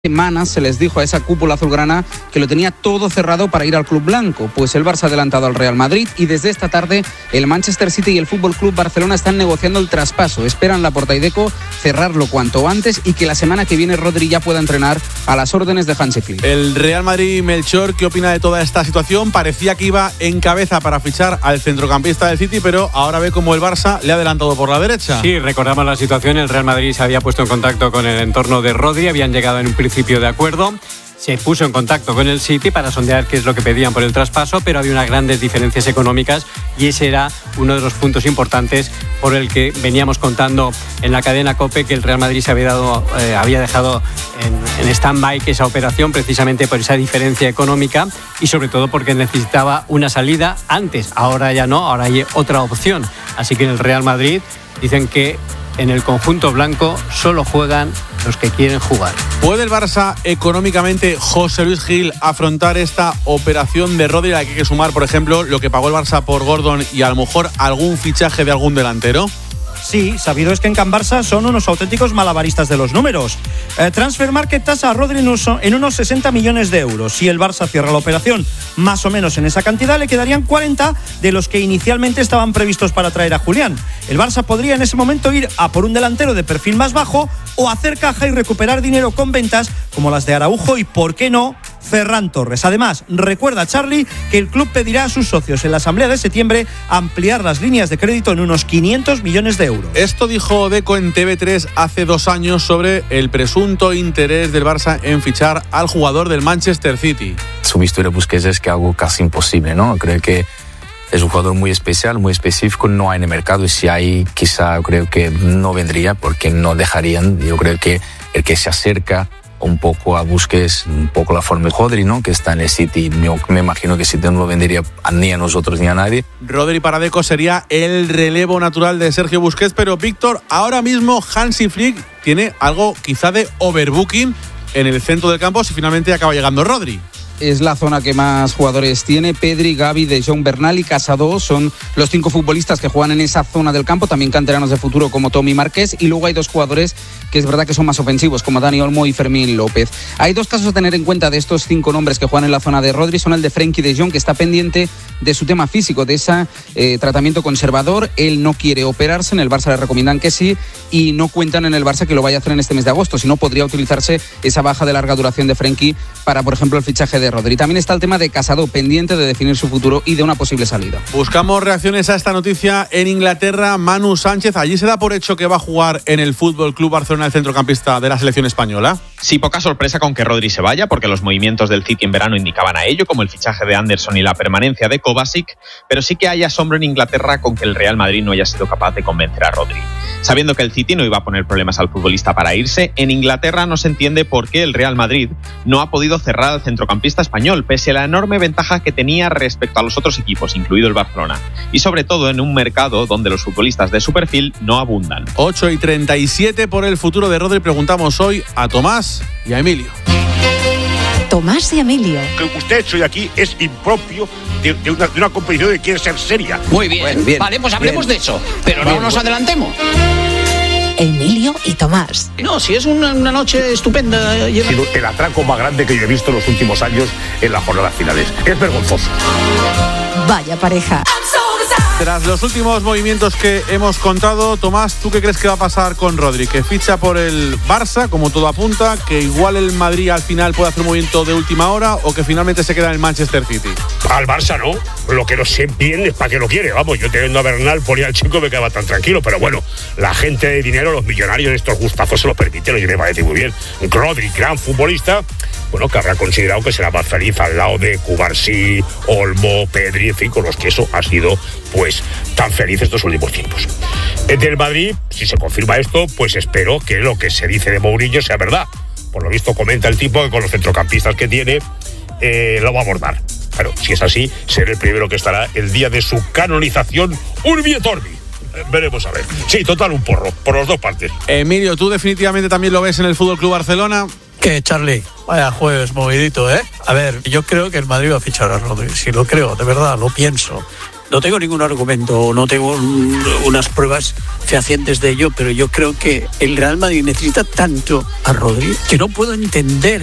Semanas se les dijo a esa cúpula azulgrana que lo tenía todo cerrado para ir al club blanco, pues el Barça ha adelantado al Real Madrid y desde esta tarde el Manchester City y el Fútbol Club Barcelona están negociando el traspaso. Esperan Laporta y Deco cerrarlo cuanto antes y que la semana que viene Rodri ya pueda entrenar a las órdenes de Hansi Flick. El Real Madrid, Melchor, ¿qué opina de toda esta situación? Parecía que iba en cabeza para fichar al centrocampista del City, pero ahora ve como el Barça le ha adelantado por la derecha. Sí, recordamos la situación. El Real Madrid se había puesto en contacto con el entorno de Rodri, habían llegado en un principio de acuerdo. Se puso en contacto con el City para sondear qué es lo que pedían por el traspaso, pero había unas grandes diferencias económicas y ese era uno de los puntos importantes por el que veníamos contando en la cadena COPE, que el Real Madrid se había dejado en stand-by esa operación precisamente por esa diferencia económica y sobre todo porque necesitaba una salida antes. Ahora ya no, ahora hay otra opción. Así que en el Real Madrid dicen que en el conjunto blanco solo juegan los que quieren jugar. ¿Puede el Barça económicamente, José Luis Gil, afrontar esta operación de Rodri? Hay que sumar, por ejemplo, lo que pagó el Barça por Gordon y a lo mejor algún fichaje de algún delantero. Sí, sabido es que en Can Barça son unos auténticos malabaristas de los números. Transfer Market tasa a Rodri en unos 60 millones de euros. Si el Barça cierra la operación más o menos en esa cantidad, le quedarían 40 de los que inicialmente estaban previstos para traer a Julián. El Barça podría en ese momento ir a por un delantero de perfil más bajo o hacer caja y recuperar dinero con ventas como las de Araujo y, ¿por qué no?, Ferran Torres. Además, recuerda Charlie que el club pedirá a sus socios en la asamblea de septiembre ampliar las líneas de crédito en unos 500 millones de euros. Esto dijo Deco en TV3 hace 2 años sobre el presunto interés del Barça en fichar al jugador del Manchester City. Su de Busquets es que algo casi imposible, ¿no? Creo que es un jugador muy especial, muy específico, no hay en el mercado y si hay, quizá creo que no vendría porque no dejarían. Yo creo que el que se acerca un poco a Busquets, un poco la forma de Rodri, ¿no?, que está en el City. Me imagino que City no lo vendería ni a nosotros ni a nadie. Rodri para Deco sería el relevo natural de Sergio Busquets, pero Víctor, ahora mismo Hansi Flick tiene algo quizá de overbooking en el centro del campo si finalmente acaba llegando Rodri. Es la zona que más jugadores tiene. Pedri, Gavi, De Jong, Bernal y Casado son los 5 futbolistas que juegan en esa zona del campo, también canteranos de futuro como Tommy Márquez, y luego hay 2 jugadores que es verdad que son más ofensivos, como Dani Olmo y Fermín López. Hay 2 casos a tener en cuenta de estos 5 nombres que juegan en la zona de Rodri, son el de Frenkie de Jong, que está pendiente de su tema físico, de ese tratamiento conservador. Él no quiere operarse, en el Barça le recomiendan que sí, y no cuentan en el Barça que lo vaya a hacer en este mes de agosto, si no podría utilizarse esa baja de larga duración de Frenkie para, por ejemplo, el fichaje de Rodri. También está el tema de Casado, pendiente de definir su futuro y de una posible salida. Buscamos reacciones a esta noticia en Inglaterra. Manu Sánchez, allí se da por hecho que va a jugar en el Fútbol Club Barcelona el centrocampista de la selección española. Sí, poca sorpresa con que Rodri se vaya, porque los movimientos del City en verano indicaban a ello, como el fichaje de Anderson y la permanencia de Kovacic, pero sí que hay asombro en Inglaterra con que el Real Madrid no haya sido capaz de convencer a Rodri. Sabiendo que el City no iba a poner problemas al futbolista para irse, en Inglaterra no se entiende por qué el Real Madrid no ha podido cerrar al centrocampista español, pese a la enorme ventaja que tenía respecto a los otros equipos, incluido el Barcelona, y sobre todo en un mercado donde los futbolistas de su perfil no abundan. 8:37 por el futuro de Rodri. Preguntamos hoy a Tomás y a Emilio. Tomás y Emilio. Lo que usted ha hecho hoy aquí es impropio de una competición que quiere ser seria. Muy bien, bien, vale, pues hablemos de eso, pero no nos adelantemos. Emilio y Tomás. No, si es una noche estupenda. Ha sido el atraco más grande que yo he visto en los últimos años en las jornadas finales. Es vergonzoso. Vaya pareja. Tras los últimos movimientos que hemos contado, Tomás, ¿tú qué crees que va a pasar con Rodri? ¿Que ficha por el Barça, como todo apunta? ¿Que igual el Madrid al final puede hacer un movimiento de última hora? ¿O que finalmente se queda en el Manchester City? Al Barça no. Lo que no sé bien es para qué lo quiere. Vamos, yo teniendo a Bernal, ponía al chico, me quedaba tan tranquilo. Pero bueno, la gente de dinero, los millonarios, estos gustazos se lo permiten. Y me parece muy bien. Rodri, gran futbolista, bueno, que habrá considerado que será más feliz al lado de Cubarsí, Olmo, Pedri, en fin, con los que eso ha sido, pues, tan feliz estos últimos tiempos. Del Madrid, si se confirma esto, pues espero que lo que se dice de Mourinho sea verdad. Por lo visto comenta el tipo que con los centrocampistas que tiene lo va a abordar. Claro, si es así, será el primero que estará el día de su canonización Urbi et Orbi. Veremos a ver. Sí, total, un porro, por las 2 partes. Emilio, ¿tú definitivamente también lo ves en el Fútbol Club Barcelona? ¿Qué, Charlie? Vaya jueves movidito, ¿eh? A ver, yo creo que el Madrid va a fichar a Rodri. Si lo creo, de verdad, lo pienso. no tengo ningún argumento, no tengo unas pruebas fehacientes de ello, pero yo creo que el Real Madrid necesita tanto a Rodri que no puedo entender